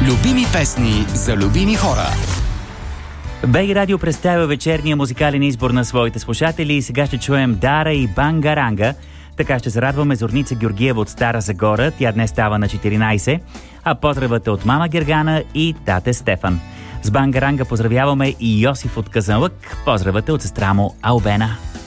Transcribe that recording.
Любими песни за любими хора. БГ Радио представя вечерния музикален избор на своите слушатели и сега ще чуем Дара и Бангаранга. Така ще зарадваме Зорница Георгиева от Стара Загора. Тя днес става на 14, а поздравата от мама Гергана и тате Стефан. С Бангаранга поздравяваме и Йосиф от Казанлък. Поздравата от сестра му Албена.